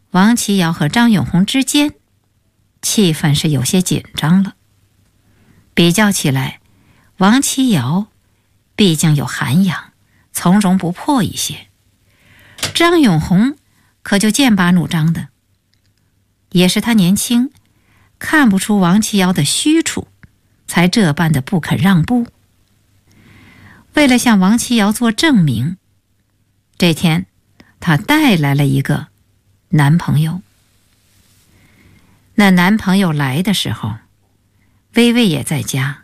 王琦尧和张永红之间气氛是有些紧张了。比较起来，王琦尧毕竟有涵养，从容不迫一些，张永红可就剑拔弩张的。也是他年轻，看不出王琦尧的虚处，才这般的不肯让步。为了向王琦尧做证明，这天他带来了一个男朋友。那男朋友来的时候，微微也在家，